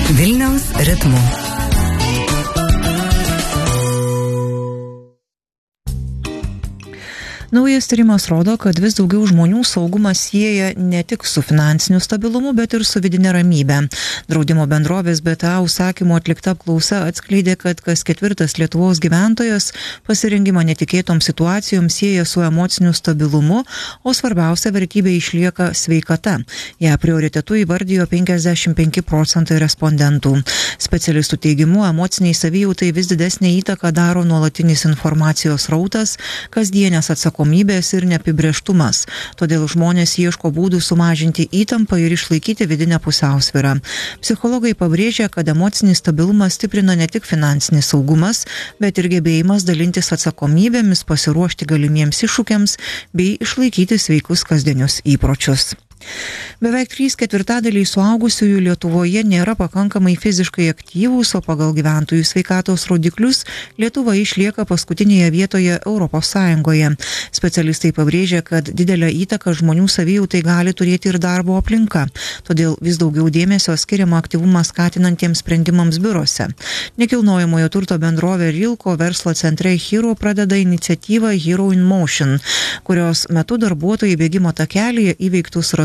Vilniaus ritmu. Naujas tyrimas rodo, kad vis daugiau žmonių saugumą sieja ne tik su finansiniu stabilumu, bet ir su vidinė ramybė. Draudimo bendrovės BTA užsakymu atlikta apklausa atskleidė, kad kas ketvirtas Lietuvos gyventojas pasirengimą netikėtoms situacijoms sieja su emociniu stabilumu, o svarbiausia vertybė išlieka sveikata. Ją prioritetu įvardijo 55% respondentų. Specialistų teigimu, emociniai savijautai vis didesnė įtaka daro nuolatinis informacijos srautas, kasdienės atsakomybės ir neapibrėžtumas. Todėl žmonės ieško būdų sumažinti įtampą ir išlaikyti vidinę pusiausvyrą. Psichologai pabrėžia, kad emocinį stabilumą stiprina ne tik finansinis saugumas, bet ir gebėjimas dalintis atsakomybėmis, pasiruošti galimiems iššūkiams bei išlaikyti sveikus kasdienius įpročius. Beveik 3/4 suaugusiųjų Lietuvoje nėra pakankamai fiziškai aktyvūs, o pagal gyventojų sveikatos rodiklius Lietuva išlieka paskutinėje vietoje ES. Specialistai pabrėžia, kad didelę įtaką žmonių savijautai gali turėti ir darbo aplinka, todėl vis daugiau dėmesio skiriama aktyvumą skatinantiems sprendimams biurose. Nekilnojamojo turto bendrovė Rilko verslo centre Hero pradeda iniciatyvą Hero in Motion, kurios metu darbuotojai bėgimo takelyje įveiktus